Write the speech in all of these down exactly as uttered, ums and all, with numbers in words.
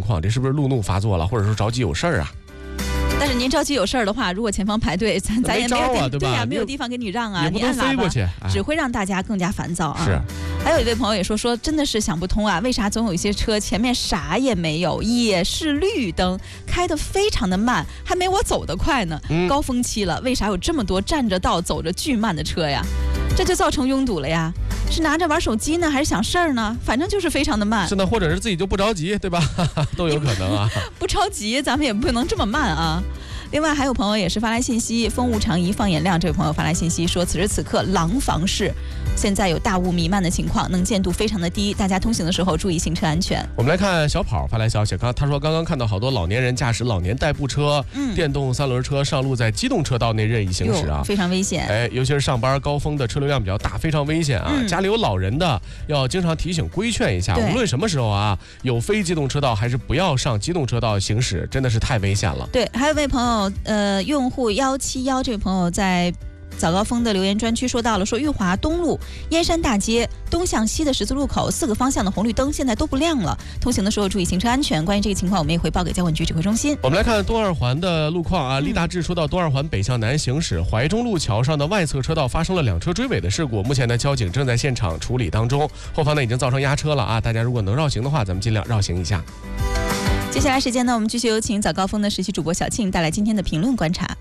况，这是不是路怒发作了，或者说着急有事儿啊？ 但是您着急有事儿的话，如果前方排队，咱咱也没有地、 啊、对吧？ 对呀，没有地方给你让啊， 你按喇叭哎、 只会让大家更加烦躁啊。 是。 还有一位朋友也说说，真的是想不通啊，为啥总有一些车前面啥也没有，也是绿灯，开得非常的慢，还没我走得快呢。嗯、高峰期了，为啥有这么多占着道走着巨慢的车呀？这就造成拥堵了呀。是拿着玩手机呢，还是想事儿呢？反正就是非常的慢。 是呢，或者是自己就不着急，对吧？都有可能啊。 不着急，咱们也不能这么慢啊。另外还有朋友也是发来信息，风物长宜放眼亮，这位朋友发来信息说，此时此刻廊坊市现在有大雾弥漫的情况，能见度非常的低，大家通行的时候注意行车安全。 我们来看小跑发来消息，刚他说刚刚看到好多老年人驾驶老年代步车、嗯、电动三轮车上路在机动车道内任意行驶啊， 非常危险。 哎，尤其是上班高峰的车流量比较大，非常危险啊、嗯！家里有老人的要经常提醒规劝一下，无论什么时候啊，有非机动车道还是不要上机动车道行驶，真的是太危险了。 对，还有位朋友。呃，用户幺七幺这位朋友在早高峰的留言专区说到了，说裕华东路燕山大街东向西的十字路口四个方向的红绿灯现在都不亮了，通行的时候注意行车安全。关于这个情况，我们也回报给交管局指挥中心。 我们来看东二环的路况啊，李大志说到东二环北向南行驶，怀中路桥上的外侧车道发生了两车追尾的事故，目前呢交警正在现场处理当中，后方呢已经造成压车了啊，大家如果能绕行的话，咱们尽量绕行一下。 接下来时间呢，我们继续有请早高峰的实习主播小庆带来今天的评论观察。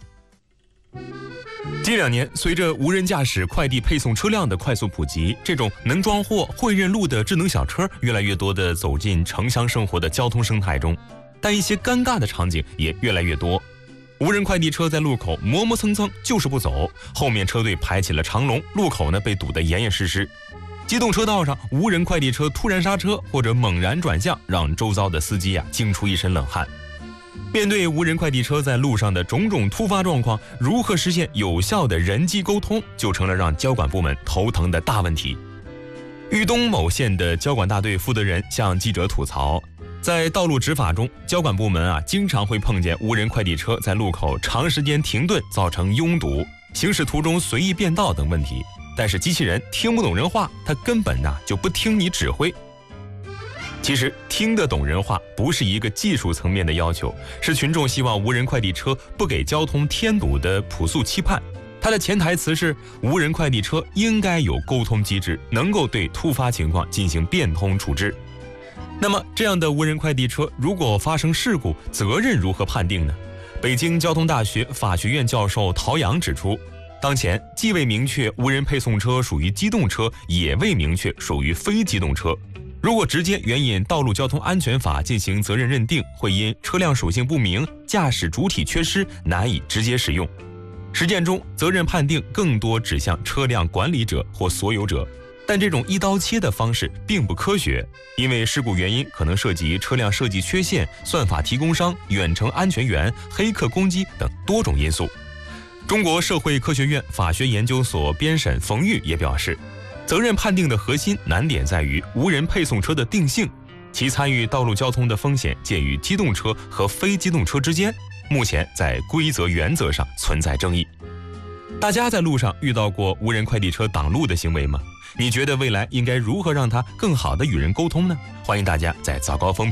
近两年，随着无人驾驶快递配送车辆的快速普及，这种能装货、会认路的智能小车越来越多地走进城乡生活的交通生态中，但一些尴尬的场景也越来越多。无人快递车在路口磨磨蹭蹭，就是不走，后面车队排起了长龙，路口呢被堵得严严实实。机动车道上，无人快递车突然刹车或者猛然转向，让周遭的司机啊惊出一身冷汗。面对无人快递车在路上的种种突发状况，如何实现有效的人机沟通，就成了让交管部门头疼的大问题。豫东某县的交管大队负责人向记者吐槽，在道路执法中，交管部门啊经常会碰见无人快递车在路口长时间停顿，造成拥堵、行驶途中随意变道等问题。但是机器人听不懂人话，它根本呐、啊、就不听你指挥。其实听得懂人话不是一个技术层面的要求，是群众希望无人快递车不给交通添堵的朴素期盼。它的潜台词是，无人快递车应该有沟通机制，能够对突发情况进行变通处置。那么这样的无人快递车如果发生事故，责任如何判定呢？北京交通大学法学院教授陶阳指出，当前既未明确无人配送车属于机动车，也未明确属于非机动车。如果直接援引《道路交通安全法》进行责任认定，会因车辆属性不明、驾驶主体缺失，难以直接使用。实践中，责任判定更多指向车辆管理者或所有者，但这种一刀切的方式并不科学，因为事故原因可能涉及车辆设计缺陷、算法提供商、远程安全员、黑客攻击等多种因素。中国社会科学院法学研究所编审冯玉也表示，责任判定的核心难点在于无人配送车的定性，其参与道路交通的风险介于机动车和非机动车之间，目前在规则原则上存在争议。大家在路上遇到过无人快递车挡路的行为吗？你觉得未来应该如何让它更好地与人沟通呢？欢迎大家在早高峰